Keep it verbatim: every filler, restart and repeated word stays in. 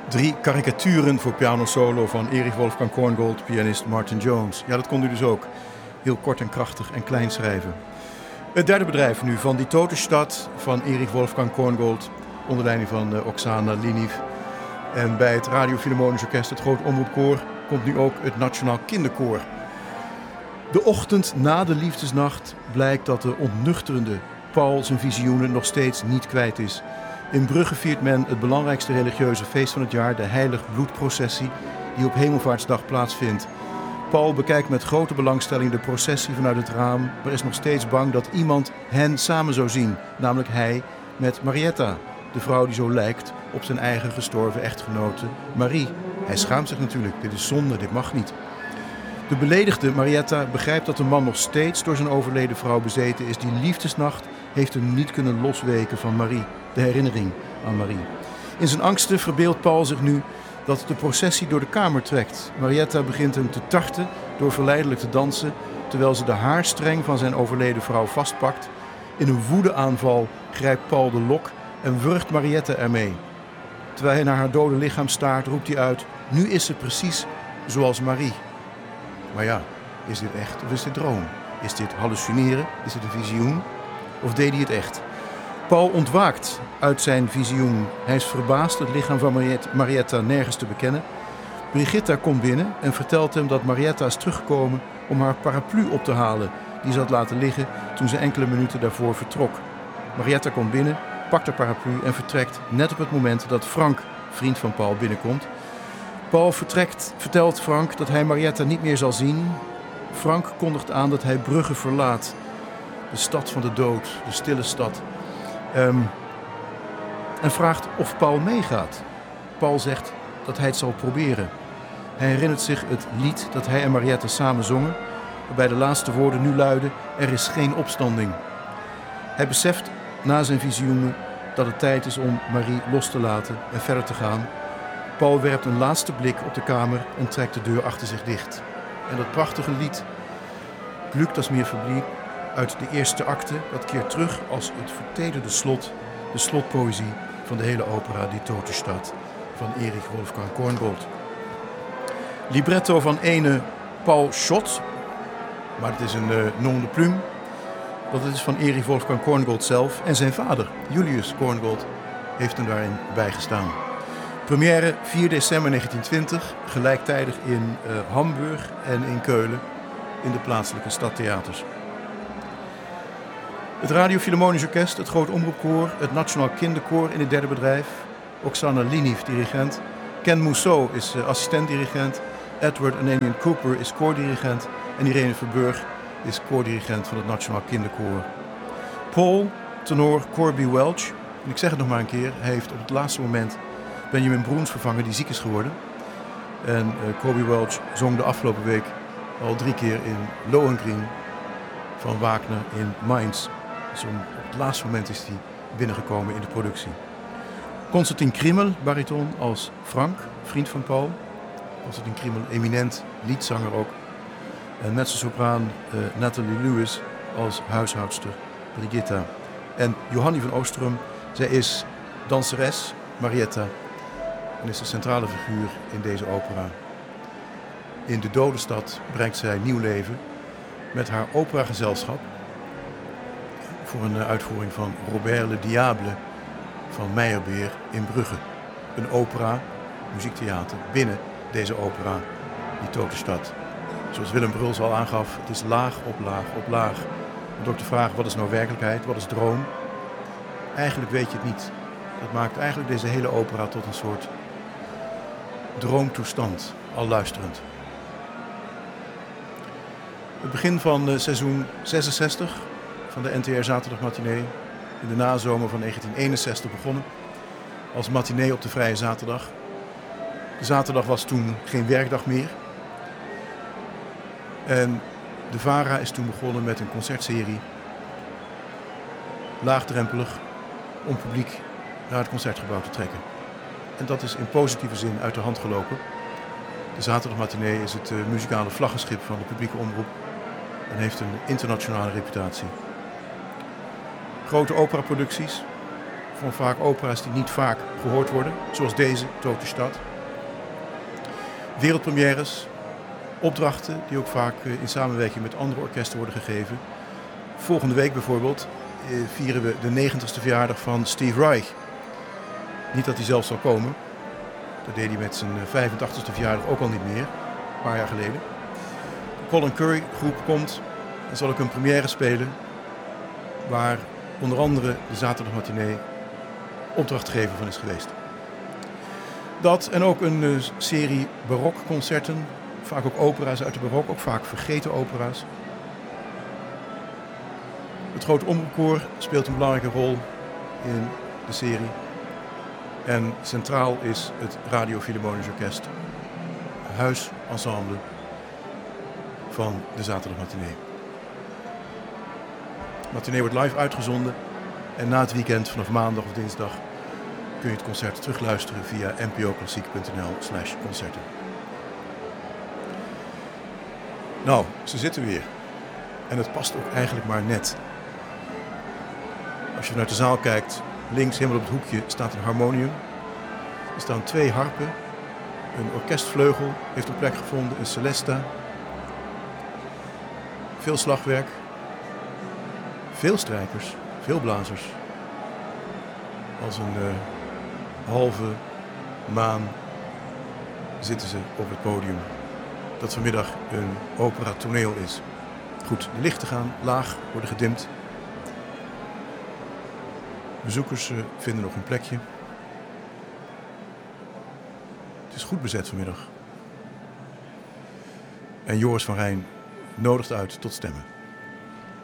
Drie karikaturen voor pianosolo van Erich Wolfgang Korngold, pianist Martin Jones. Ja, dat kon u dus ook. Heel kort en krachtig en klein schrijven. Het derde bedrijf nu van Die Totenstad van Erich Wolfgang Korngold, onder leiding van uh, Oksana Liniv. En bij het Radio Philharmonisch Orkest, het Groot Omroepkoor, komt nu ook het Nationaal Kinderkoor. De ochtend na de liefdesnacht blijkt dat de ontnuchterende Paul zijn visioenen nog steeds niet kwijt is. In Brugge viert men het belangrijkste religieuze feest van het jaar, de Heilig Bloedprocessie, die op Hemelvaartsdag plaatsvindt. Paul bekijkt met grote belangstelling de processie vanuit het raam, maar is nog steeds bang dat iemand hen samen zou zien, namelijk hij met Marietta, de vrouw die zo lijkt op zijn eigen gestorven echtgenote Marie. Hij schaamt zich natuurlijk, dit is zonde, dit mag niet. De beledigde Marietta begrijpt dat de man nog steeds door zijn overleden vrouw bezeten is. Die liefdesnacht heeft hem niet kunnen losweken van Marie, de herinnering aan Marie. In zijn angsten verbeeldt Paul zich nu dat de processie door de kamer trekt. Marietta begint hem te tarten door verleidelijk te dansen, terwijl ze de haarstreng van zijn overleden vrouw vastpakt. In een woedeaanval grijpt Paul de lok en wurgt Marietta ermee. Terwijl hij naar haar dode lichaam staart, roept hij uit: nu is ze precies zoals Marie. Maar ja, is dit echt of is dit droom? Is dit hallucineren? Is dit een visioen? Of deed hij het echt? Paul ontwaakt uit zijn visioen. Hij is verbaasd het lichaam van Marietta nergens te bekennen. Brigitta komt binnen en vertelt hem dat Marietta is teruggekomen om haar paraplu op te halen, die ze had laten liggen toen ze enkele minuten daarvoor vertrok. Marietta komt binnen, pakt haar paraplu en vertrekt net op het moment dat Frank, vriend van Paul, binnenkomt. Paul vertrekt, vertelt Frank dat hij Marietta niet meer zal zien. Frank kondigt aan dat hij Brugge verlaat. De stad van de dood, de stille stad. Um, en vraagt of Paul meegaat. Paul zegt dat hij het zal proberen. Hij herinnert zich het lied dat hij en Marietta samen zongen, waarbij de laatste woorden nu luiden: er is geen opstanding. Hij beseft na zijn visioenen dat het tijd is om Marie los te laten en verder te gaan. Paul werpt een laatste blik op de kamer en trekt de deur achter zich dicht. En dat prachtige lied, Glück das mir verblieb, uit de eerste acte, dat keert terug als het vertederde slot, de slotpoëzie van de hele opera Die Totenstad van Erich Wolfgang Korngold. Libretto van ene Paul Schott, maar het is een uh, nom de plume, dat het is van Erich Wolfgang Korngold zelf en zijn vader, Julius Korngold, heeft hem daarin bijgestaan. Première vier december negentien twintig, gelijktijdig in uh, Hamburg en in Keulen, in de plaatselijke stadtheaters. Het Radio Philharmonisch Orkest, het Groot Omroepkoor, het Nationaal Kinderkoor in het derde bedrijf. Oksana Liniv, dirigent. Ken Mousseau is uh, assistent-dirigent. Edward Ananian Cooper is koordirigent. En Irene Verburg is koordirigent van het Nationaal Kinderkoor. Paul, tenor Corby Welch. En ik zeg het nog maar een keer, hij heeft op het laatste moment Benjamin Broens vervangen, die ziek is geworden. En uh, Corby Welch zong de afgelopen week al drie keer in Lohengrin van Wagner in Mainz. Dus op het laatste moment is hij binnengekomen in de productie. Konstantin Krimmel, bariton, als Frank, vriend van Paul. Konstantin Krimmel, eminent liedzanger ook. En mezzosopraan uh, Nathalie Lewis als huishoudster Brigitta. En Johannie van Oostrum, zij is danseres Marietta en is de centrale figuur in deze opera. In de dode stad brengt zij nieuw leven met haar operagezelschap voor een uitvoering van Robert Le Diable van Meyerbeer in Brugge. Een opera, muziektheater, binnen deze opera, Die Totenstad. Zoals Willem Bruls al aangaf, het is laag op laag op laag. Want ook de vraag, wat is nou werkelijkheid, wat is droom? Eigenlijk weet je het niet. Dat maakt eigenlijk deze hele opera tot een soort droomtoestand, al luisterend. Het begin van uh, seizoen zesenzestig van de N T R Zaterdagmatinee, in de nazomer van negentien eenenzestig begonnen, als matinee op de vrije zaterdag. De zaterdag was toen geen werkdag meer. En de VARA is toen begonnen met een concertserie, laagdrempelig, om publiek naar het concertgebouw te trekken. En dat is in positieve zin uit de hand gelopen. De zaterdagmatinee is het uh, muzikale vlaggenschip van de publieke omroep en heeft een internationale reputatie. Grote operaproducties gewoon vaak opera's die niet vaak gehoord worden, zoals deze, Tote Stad. Wereldpremières, opdrachten die ook vaak in samenwerking met andere orkesten worden gegeven. Volgende week bijvoorbeeld eh, vieren we de negentigste verjaardag van Steve Reich. Niet dat hij zelf zal komen. Dat deed hij met zijn vijfentachtigste verjaardag ook al niet meer, een paar jaar geleden. De Colin Curry groep komt en zal ik een première spelen waar onder andere de zaterdagmatinee opdrachtgever van is geweest. Dat en ook een uh, serie barokconcerten, vaak ook opera's uit de barok, ook vaak vergeten opera's. Het Grote Omroepkoor speelt een belangrijke rol in de serie. En centraal is het Radio Philharmonisch Orkest, huisensemble van de zaterdagmatinee. De matinee wordt live uitgezonden en na het weekend vanaf maandag of dinsdag kun je het concert terugluisteren via n p o klassiek punt n l slash concerten. Nou, ze zitten weer. En het past ook eigenlijk maar net. Als je vanuit de zaal kijkt, links helemaal op het hoekje staat een harmonium. Er staan twee harpen. Een orkestvleugel heeft een plek gevonden, een celesta. Veel slagwerk. Veel strijkers, veel blazers. Als een uh, halve maan zitten ze op het podium. Dat vanmiddag een opera toneel is. Goed, de lichten gaan laag, worden gedimd. Bezoekers uh, vinden nog een plekje. Het is goed bezet vanmiddag. En Joris van Rijn nodigt uit tot stemmen.